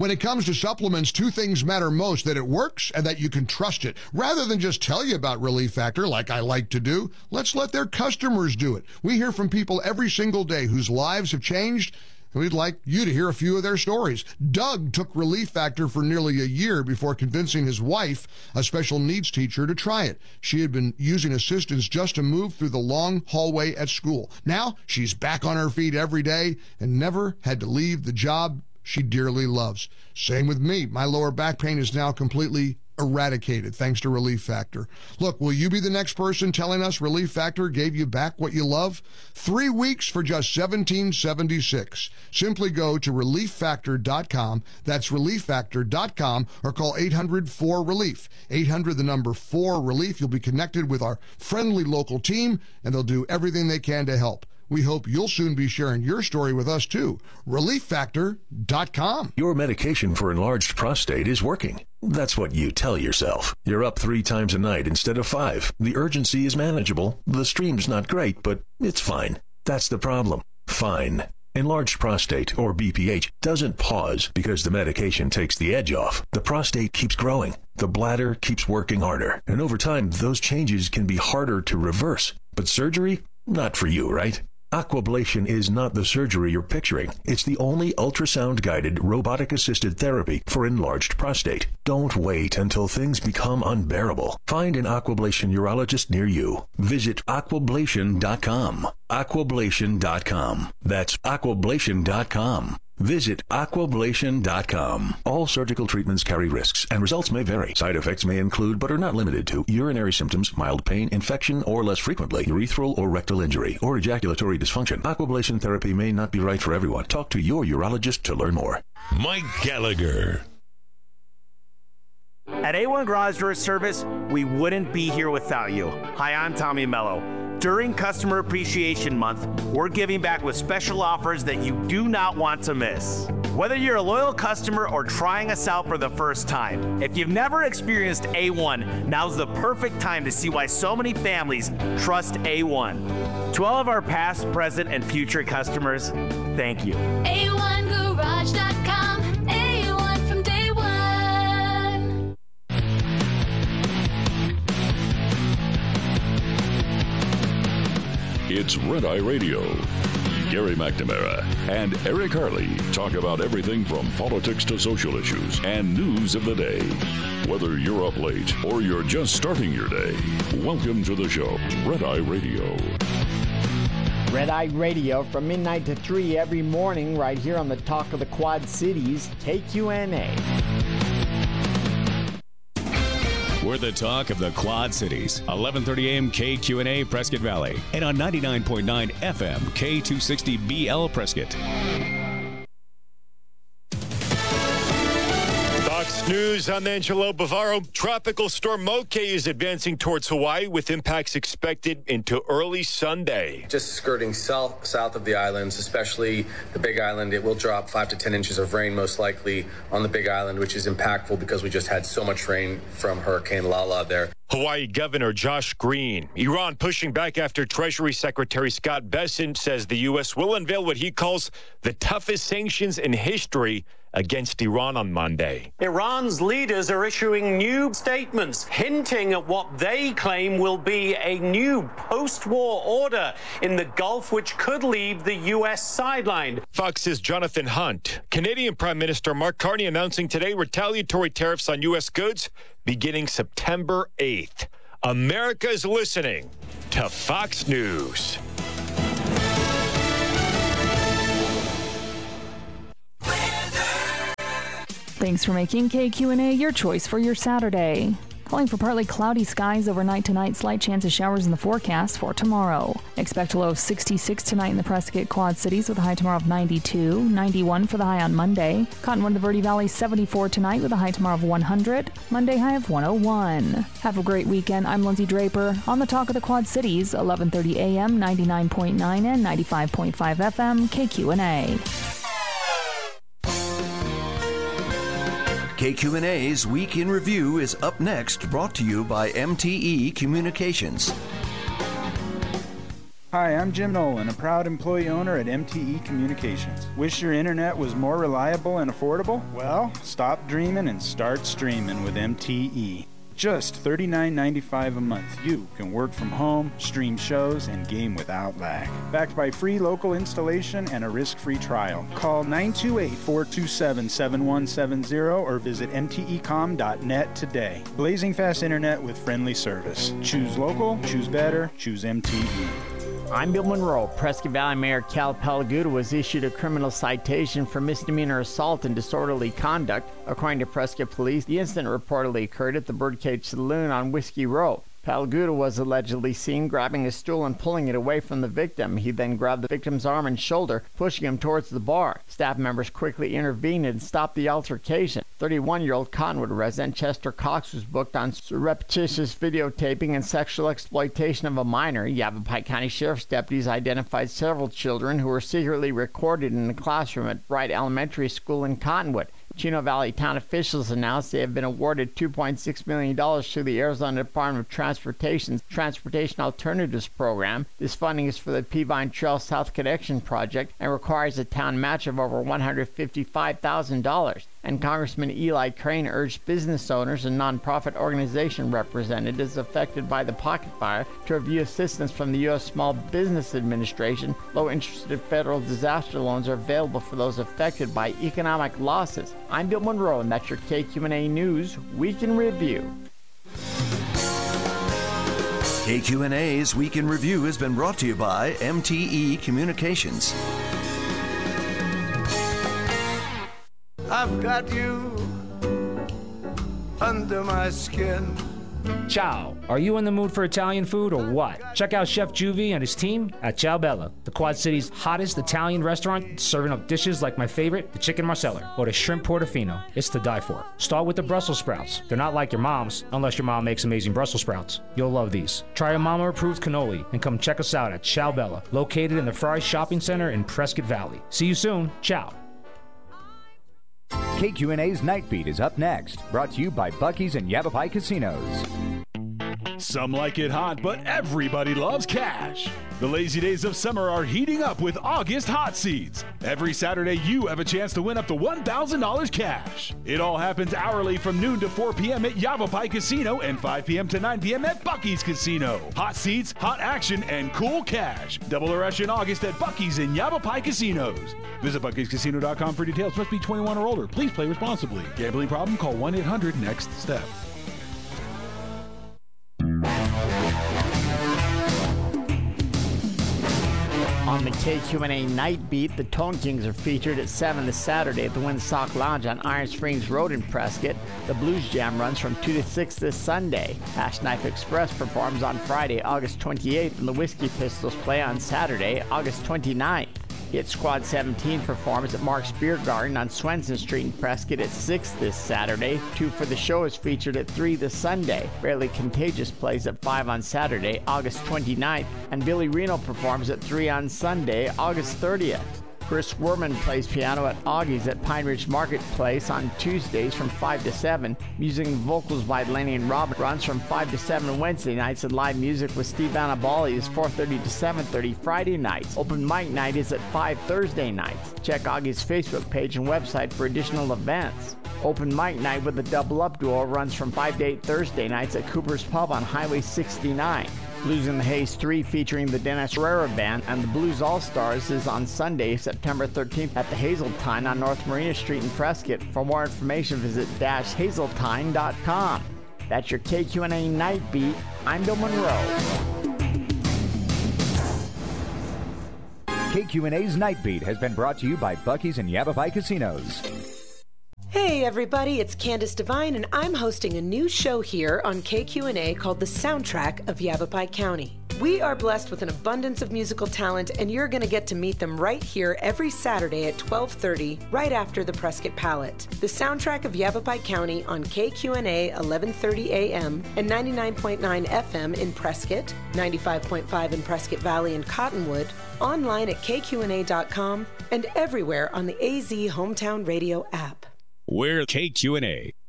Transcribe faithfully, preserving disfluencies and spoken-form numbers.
When it comes to supplements, two things matter most: that it works and that you can trust it. Rather than just tell you about Relief Factor like I like to do, let's let their customers do it. We hear from people every single day whose lives have changed, and we'd like you to hear a few of their stories. Doug took Relief Factor for nearly a year before convincing his wife, a special needs teacher, to try it. She had been using assistance just to move through the long hallway at school. Now she's back on her feet every day and never had to leave the job she dearly loves. Same with me. My lower back pain is now completely eradicated thanks to Relief Factor. Look, will you be the next person telling us Relief Factor gave you back what you love? Three weeks for just seventeen seventy-six. Simply go to relief factor dot com. That's relief factor dot com, or call eight hundred four relief. eight hundred, the number four relief. You'll be connected with our friendly local team, and they'll do everything they can to help. We hope you'll soon be sharing your story with us, too. relief factor dot com. Your medication for enlarged prostate is working. That's what you tell yourself. You're up three times a night instead of five. The urgency is manageable. The stream's not great, but it's fine. That's the problem. Fine. Enlarged prostate, or B P H, doesn't pause because the medication takes the edge off. The prostate keeps growing. The bladder keeps working harder. And over time, those changes can be harder to reverse. But surgery? Not for you, right? Aquablation is not the surgery you're picturing. It's the only ultrasound-guided, robotic-assisted therapy for enlarged prostate. Don't wait until things become unbearable. Find an Aquablation urologist near you. Visit aquablation dot com. aquablation dot com. That's aquablation dot com. Visit aquablation dot com. All surgical treatments carry risks, and results may vary. Side effects may include, but are not limited to, urinary symptoms, mild pain, infection, or less frequently, urethral or rectal injury, or ejaculatory dysfunction. Aquablation therapy may not be right for everyone. Talk to your urologist to learn more. Mike Gallagher. At A one Garage Door Service, we wouldn't be here without you. Hi, I'm Tommy Mello. During Customer Appreciation Month, we're giving back with special offers that you do not want to miss. Whether you're a loyal customer or trying us out for the first time, if you've never experienced A one, now's the perfect time to see why so many families trust A one. To all of our past, present, and future customers, thank you. A one garage dot com. A one from day one. It's Red Eye Radio. Gary McNamara and Eric Harley talk about everything from politics to social issues and news of the day. Whether you're up late or you're just starting your day, welcome to the show, Red Eye Radio. Red Eye Radio from midnight to three every morning right here on the Talk of the Quad Cities, K Q N A. We're the talk of the Quad Cities. eleven thirty a.m. K Q N A Prescott Valley. And on ninety-nine point nine F M K two sixty B L Prescott. Fox News, I'm Angelo Bavaro. Tropical storm Moke is advancing towards Hawaii with impacts expected into early Sunday. Just skirting south, south of the islands, especially the Big Island, it will drop five to ten inches of rain most likely on the Big Island, which is impactful because we just had so much rain from Hurricane Lala there. Hawaii Governor Josh Green. Iran pushing back after Treasury Secretary Scott Bessent says the U S will unveil what he calls the toughest sanctions in history against Iran on Monday. Iran's leaders are issuing new statements hinting at what they claim will be a new post-war order in the Gulf, which could leave the U S sidelined. Fox's Jonathan Hunt. Canadian Prime Minister Mark Carney announcing today retaliatory tariffs on U S goods beginning September eighth. America is listening to Fox News. Thanks for making K Q N A your choice for your Saturday. Calling for partly cloudy skies overnight tonight, slight chance of showers in the forecast for tomorrow. Expect a low of sixty-six tonight in the Prescott Quad Cities with a high tomorrow of ninety-two, ninety-one for the high on Monday. Cottonwood, the Verde Valley, seventy-four tonight with a high tomorrow of one hundred, Monday high of one oh one. Have a great weekend. I'm Lindsay Draper on the Talk of the Quad Cities, eleven thirty a.m., ninety-nine point nine and ninety-five point five F M, K Q N A. K Q N A's Week in Review is up next, brought to you by M T E Communications. Hi, I'm Jim Nolan, a proud employee owner at M T E Communications. Wish your internet was more reliable and affordable? Well, stop dreaming and start streaming with M T E. Just thirty-nine ninety-five a month, you can work from home, stream shows, and game without lag. Backed by free local installation and a risk-free trial. Call nine two eight, four two seven, seven one seven zero or visit m t e com dot net today. Blazing fast internet with friendly service. Choose local, choose better, choose M T E. I'm Bill Monroe. Prescott Valley Mayor Cal Palaguda was issued a criminal citation for misdemeanor assault and disorderly conduct. According to Prescott Police, the incident reportedly occurred at the Birdcage Saloon on Whiskey Row. Palaguda was allegedly seen grabbing a stool and pulling it away from the victim. He then grabbed the victim's arm and shoulder, pushing him towards the bar. Staff members quickly intervened and stopped the altercation. thirty-one-year-old Cottonwood resident Chester Cox was booked on surreptitious videotaping and sexual exploitation of a minor. Yavapai County Sheriff's deputies identified several children who were secretly recorded in a classroom at Bright Elementary School in Cottonwood. Chino Valley town officials announced they have been awarded two point six million dollars to the Arizona Department of Transportation's Transportation Alternatives Program. This funding is for the Peavine Trail South Connection Project and requires a town match of over one hundred fifty-five thousand dollars. And Congressman Eli Crane urged business owners and nonprofit organization representatives affected by the pocket fire to review assistance from the U S Small Business Administration. Low-interest federal disaster loans are available for those affected by economic losses. I'm Bill Monroe, and that's your K Q and A News Week in Review. K Q and A's Week in Review has been brought to you by M T E Communications. I've got you under my skin. Ciao. Are you in the mood for Italian food or what? Check out Chef Juvie and his team at Ciao Bella, the Quad City's hottest Italian restaurant, serving up dishes like my favorite, the chicken marsala, or the shrimp portofino. It's to die for. Start with the Brussels sprouts. They're not like your mom's, unless your mom makes amazing Brussels sprouts. You'll love these. Try a mama-approved cannoli and come check us out at Ciao Bella, located in the Fry Shopping Center in Prescott Valley. See you soon. Ciao. K Q and A's Night Beat is up next, brought to you by Buc-ee's and Yavapai Casinos. Some like it hot, but everybody loves cash. The lazy days of summer are heating up with August Hot Seats. Every Saturday, you have a chance to win up to one thousand dollars cash. It all happens hourly from noon to four p.m. at Yavapai Casino and five p.m. to nine p.m. at Buc-ee's Casino. Hot seats, hot action, and cool cash. Double the rush in August at Buc-ee's and Yavapai Casinos. Visit Buc Ee's Casino dot com for details. Must be twenty-one or older. Please play responsibly. Gambling problem? Call one eight hundred next step. On the K Q and A Night Beat, the Tone Kings are featured at seven this Saturday at the Windsock Lounge on Iron Springs Road in Prescott. The Blues Jam runs from two to six this Sunday. Hash Knife Express performs on Friday, August twenty-eighth, and the Whiskey Pistols play on Saturday, August twenty-ninth. Hit Squad seventeen performs at Mark's Beer Garden on Swenson Street in Prescott at six this Saturday. Two for the Show is featured at three this Sunday. Rarely Contagious plays at five on Saturday, August twenty-ninth. And Billy Reno performs at three on Sunday, August thirtieth. Chris Werman plays piano at Augie's at Pine Ridge Marketplace on Tuesdays from five to seven. Music and vocals by Lenny and Robin runs from five to seven Wednesday nights, and live music with Steve Annabali is four thirty to seven thirty Friday nights. Open mic night is at five Thursday nights. Check Augie's Facebook page and website for additional events. Open mic night with the Double Up Duo runs from five to eight Thursday nights at Cooper's Pub on Highway sixty-nine. Blues in the Haze three featuring the Dennis Herrera Band and the Blues All-Stars is on Sunday, September thirteenth at the Hazeltine on North Marina Street in Prescott. For more information, visit dash hazeltine dot com. That's your K Q and A Night Beat. I'm Bill Monroe. K Q and A's Night Beat has been brought to you by Buc-ee's and Yavapai Casinos. Hey everybody, it's Candace Devine, and I'm hosting a new show here on K Q and A called The Soundtrack of Yavapai County. We are blessed with an abundance of musical talent, and you're going to get to meet them right here every Saturday at twelve thirty, right after the Prescott Palette. The Soundtrack of Yavapai County on K Q and A eleven thirty a m and ninety-nine point nine F M in Prescott, ninety-five point five in Prescott Valley and Cottonwood, online at K Q and A dot com, and everywhere on the A Z Hometown Radio app. We're K Q and A.